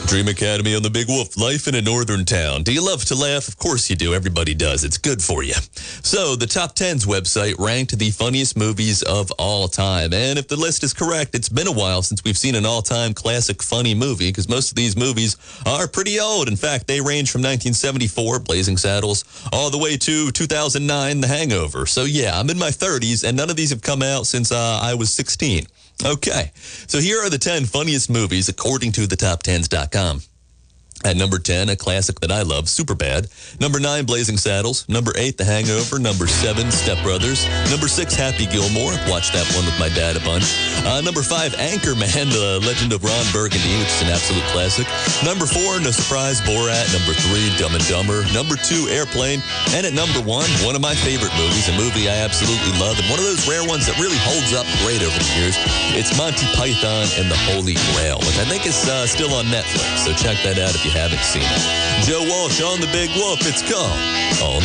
Dream Academy on the Big Wolf, life in a northern town. Do you love to laugh? Of course you do. Everybody does. It's good for you. So, the Top 10s website ranked the funniest movies of all time. And if the list is correct, it's been a while since we've seen an all-time classic funny movie, because most of these movies are pretty old. In fact, they range from 1974, Blazing Saddles, all the way to 2009, The Hangover. So, yeah, I'm in my 30s, and none of these have come out since I was 16. Okay, so here are the 10 funniest movies according to thetop10s.com. At number 10, a classic that I love, Superbad. Number 9, Blazing Saddles. Number 8, The Hangover. Number 7, Step Brothers. Number 6, Happy Gilmore. Watched that one with my dad a bunch. Number 5, Anchorman, The Legend of Ron Burgundy, which is an absolute classic. Number 4, no surprise, Borat. Number 3, Dumb and Dumber. Number 2, Airplane. And at number 1, one of my favorite movies, a movie I absolutely love, and one of those rare ones that really holds up great over the years. It's Monty Python and the Holy Grail, which I think is still on Netflix, so check that out if you haven't seen it. Joe Walsh on the Big Wolf. It's called All